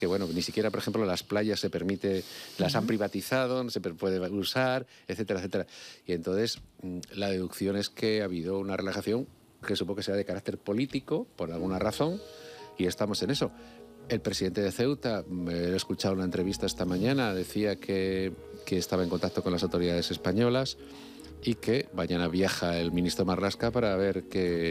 que bueno, ni siquiera, por ejemplo, las playas se permite, las han privatizado, no se puede usar, etcétera, etcétera. Y entonces la deducción es que ha habido una relajación que supongo que sea de carácter político, por alguna razón, y estamos en eso. El presidente de Ceuta, he escuchado una entrevista esta mañana, decía que estaba en contacto con las autoridades españolas y que mañana viaja el ministro Marlaska para ver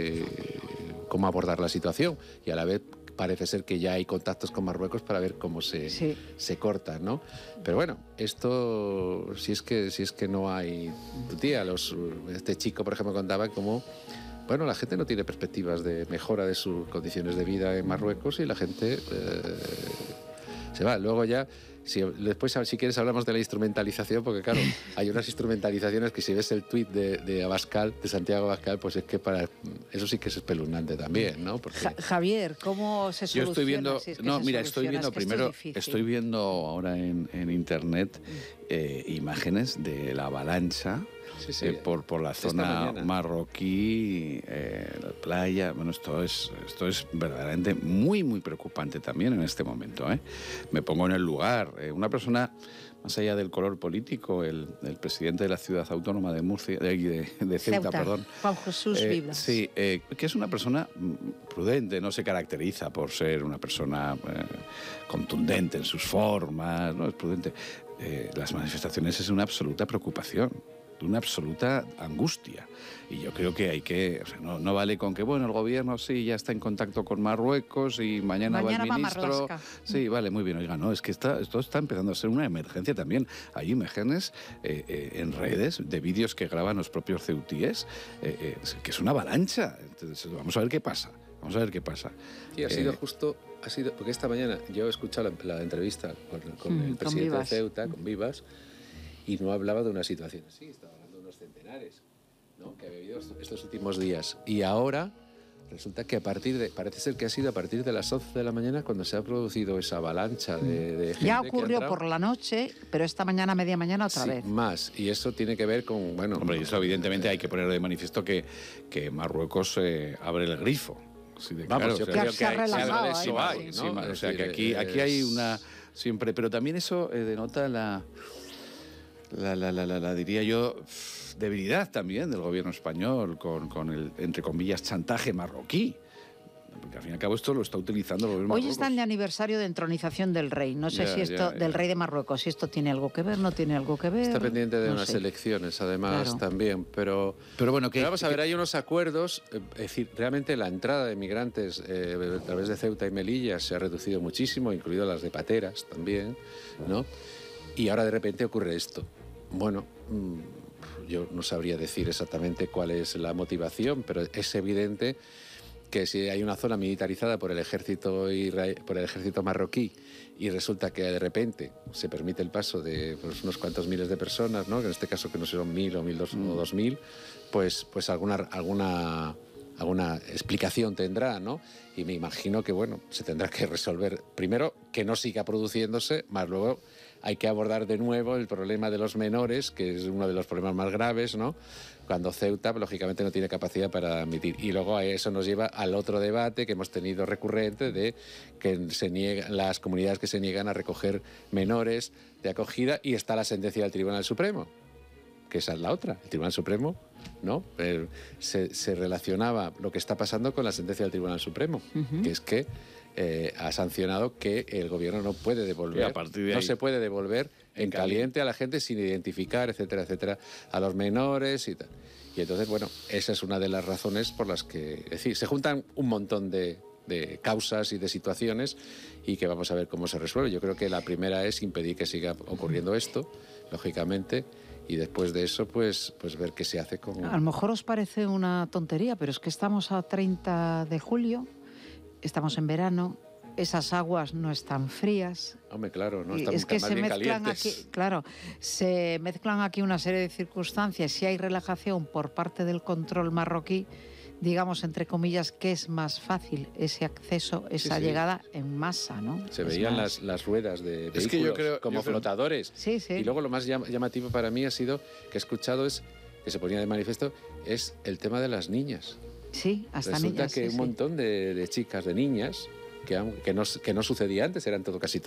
cómo abordar la situación, y a la vez parece ser que ya hay contactos con Marruecos para ver cómo se corta, ¿no? Pero bueno, esto, si es que no hay... Tu tía, este chico, por ejemplo, contaba cómo, bueno, la gente no tiene perspectivas de mejora de sus condiciones de vida en Marruecos y la gente se va. Luego ya, después, si quieres, hablamos de la instrumentalización, porque claro, hay unas instrumentalizaciones que si ves el tuit de Abascal, de Santiago Abascal, pues es que eso sí que es espeluznante también, ¿no? Porque... Javier, ¿cómo se soluciona? Yo estoy viendo, si es que estoy viendo ahora en internet imágenes de la avalancha. Sí. Por la zona marroquí, la playa. Bueno, esto es verdaderamente muy, muy preocupante también en este momento, ¿eh? Me pongo en el lugar. Una persona, más allá del color político, el presidente de la ciudad autónoma de Murcia, de Ceuta, perdón. Juan Jesús Vivas. Sí, que es una persona prudente, no se caracteriza por ser una persona contundente en sus formas, no es prudente. Las manifestaciones es una absoluta preocupación, una absoluta angustia. Y yo creo que hay que... O sea, no vale con que, bueno, el gobierno sí ya está en contacto con Marruecos y mañana va el ministro... Sí, vale, muy bien. Oiga, no, es que esto está empezando a ser una emergencia también. Hay imágenes en redes de vídeos que graban los propios ceutíes, que es una avalancha. Entonces, vamos a ver qué pasa. Sí, ha sido porque esta mañana yo he escuchado la entrevista con el presidente de Ceuta, con Vivas, y no hablaba de una situación así, estaba hablando de unos centenares, ¿no?, que ha vivido estos últimos días. Y ahora resulta que parece ser que ha sido a partir de las 11 de la mañana cuando se ha producido esa avalancha de gente. Ya ocurrió por la noche, pero esta mañana, media mañana, otra vez. Más. Y eso tiene que ver con, bueno... Hombre, y eso evidentemente hay que poner de manifiesto que Marruecos abre el grifo. Sí, vamos, yo creo que ha relajado. Hay, ¿no? O sea, que aquí hay una... Siempre, pero también eso denota la diría yo, debilidad también del gobierno español con el, entre comillas, chantaje marroquí. Porque al fin y al cabo esto lo está utilizando el gobierno. Hoy están de aniversario de entronización del rey. No sé si esto, del rey de Marruecos, si esto tiene algo que ver, no tiene algo que ver. Está pendiente de unas elecciones, además, también. Pero bueno, vamos a ver, hay unos acuerdos. Es decir, realmente la entrada de migrantes a través de Ceuta y Melilla se ha reducido muchísimo, incluido las de pateras también, ¿no? Y ahora de repente ocurre esto. Bueno, yo no sabría decir exactamente cuál es la motivación, pero es evidente que si hay una zona militarizada por el ejército marroquí y resulta que de repente se permite el paso de unos cuantos miles de personas, ¿no?, que en este caso que no sé, son 1.000 o 1.200 o 2.000, pues alguna explicación tendrá, ¿no? Y me imagino que, bueno, se tendrá que resolver, primero, que no siga produciéndose, más luego hay que abordar de nuevo el problema de los menores, que es uno de los problemas más graves, ¿no?, cuando Ceuta, lógicamente, no tiene capacidad para admitir. Y luego a eso nos lleva al otro debate que hemos tenido recurrente de que las comunidades que se niegan a recoger menores de acogida, y está la sentencia del Tribunal Supremo, que esa es la otra. El Tribunal Supremo, ¿no?, se relacionaba lo que está pasando con la sentencia del Tribunal Supremo, que es que ha sancionado que el gobierno no puede devolver, no se puede devolver en caliente a la gente sin identificar, etcétera, etcétera, a los menores y tal. Y entonces, bueno, esa es una de las razones por las que, es decir, se juntan un montón de causas y de situaciones, y que vamos a ver cómo se resuelve. Yo creo que la primera es impedir que siga ocurriendo esto, lógicamente, y después de eso, pues ver qué se hace con... A lo mejor os parece una tontería, pero es que estamos a 30 de julio, estamos en verano, esas aguas no están frías. Hombre, claro, no están es que más bien calientes. Aquí, claro, se mezclan aquí una serie de circunstancias. Si hay relajación por parte del control marroquí, digamos, entre comillas, que es más fácil ese acceso, esa llegada en masa, ¿no? Se veían las ruedas de vehículos como flotadores. Sí. Y luego lo más llamativo para mí ha sido, que he escuchado, que se ponía de manifiesto, es el tema de las niñas. Sí, hasta Resulta niñas. que un montón de chicas, de niñas, que no sucedía antes, eran casi todas